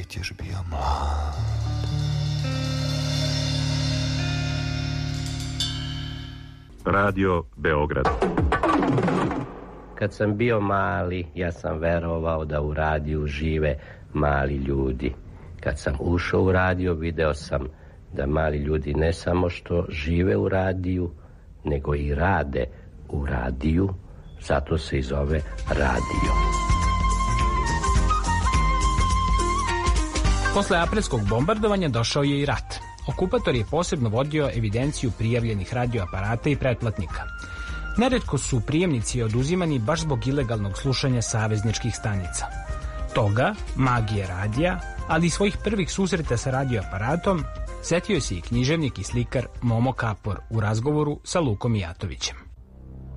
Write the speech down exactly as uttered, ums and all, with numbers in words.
kad još bio mlad. Radio Beograd. Kad sam bio mali, ja sam verovao da u radiju žive mali ljudi. Kad sam ušao u radio, video sam da mali ljudi ne samo što žive u radiju, nego i rade u radiju, zato se i zove radio. Posle aprilskog bombardovanja došao je i rat. Okupator je posebno vodio evidenciju prijavljenih radioaparata i pretplatnika. Neretko su prijemnici oduzimani baš zbog ilegalnog slušanja savezničkih stanica. Toga, magije radija, ali i svojih prvih susreta sa radioaparatom, setio se i književnik i slikar Momo Kapor u razgovoru sa Lukom Mijatovićem.